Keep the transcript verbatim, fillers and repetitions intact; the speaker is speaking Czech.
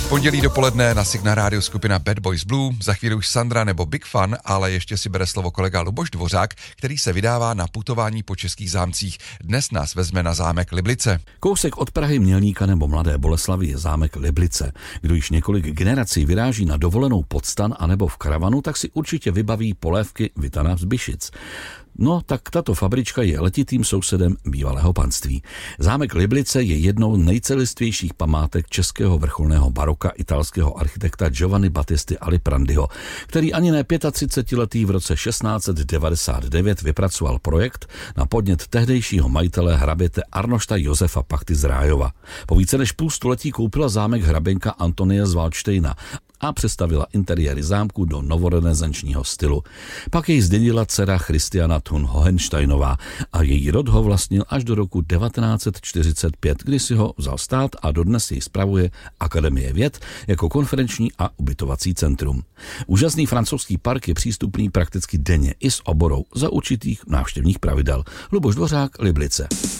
Pondělí dopoledne na Signál rádiu skupina Bad Boys Blue, za chvíli už Sandra nebo Big Fun, ale ještě si bere slovo kolega Luboš Dvořák, který se vydává na putování po českých zámcích. Dnes nás vezme na zámek Liblice. Kousek od Prahy, Mělníka nebo Mladé Boleslavi je zámek Liblice. Kdo již několik generací vyráží na dovolenou pod stan anebo v karavanu, tak si určitě vybaví polévky Vitana z Byšic. No, tak tato fabrička je letitým sousedem bývalého panství. Zámek Liblice je jednou z nejcelistvějších památek českého vrcholného baroka italského architekta Giovanni Battisty Aliprandiho, který ani ne třicetiletý v roce šestnáct set devadesát devět vypracoval projekt na podnět tehdejšího majitele hraběte Arnošta Josefa Pachty z Rájova. Po více než půl století koupila zámek hraběnka Antonie z Valdštejna a přestavila interiéry zámku do novorenesančního stylu. Pak jej zdědila dcera Christiana Thun Hohensteinová a její rod ho vlastnil až do roku devatenáct set čtyřicet pět, kdy si ho vzal stát a dodnes jej spravuje Akademie věd jako konferenční a ubytovací centrum. Úžasný francouzský park je přístupný prakticky denně i s oborou za určitých návštěvních pravidel. Luboš Dvořák, Liblice.